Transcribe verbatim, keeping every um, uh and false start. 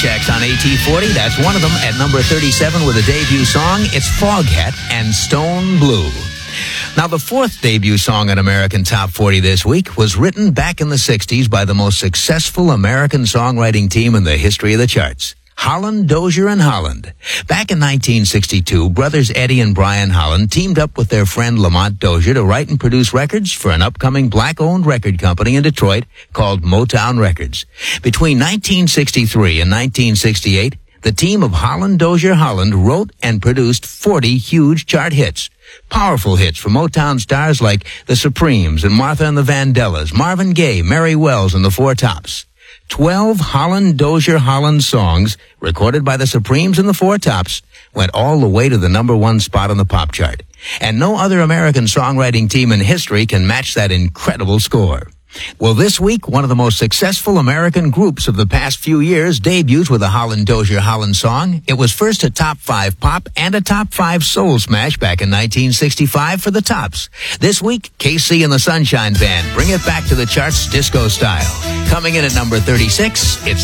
acts on A T forty. That's one of them at number thirty-seven with a debut song. It's Foghat and Stone Blue. Now, the fourth debut song on American Top forty this week was written back in the sixties by the most successful American songwriting team in the history of the charts. Holland, Dozier, and Holland. Back in nineteen sixty-two, brothers Eddie and Brian Holland teamed up with their friend Lamont Dozier to write and produce records for an upcoming black-owned record company in Detroit called Motown Records. Between nineteen sixty-three and nineteen sixty-eight, the team of Holland, Dozier, Holland wrote and produced forty huge chart hits. Powerful hits for Motown stars like the Supremes and Martha and the Vandellas, Marvin Gaye, Mary Wells, and the Four Tops. Twelve Holland, Dozier, Holland songs, recorded by the Supremes and the Four Tops, went all the way to the number one spot on the pop chart. And no other American songwriting team in history can match that incredible score. Well, this week, one of the most successful American groups of the past few years debuts with a Holland, Dozier, Holland song. It was first a top five pop and a top five soul smash back in nineteen sixty-five for the Tops. This week, K C and the Sunshine Band bring it back to the charts disco style. Coming in at number thirty-six, it's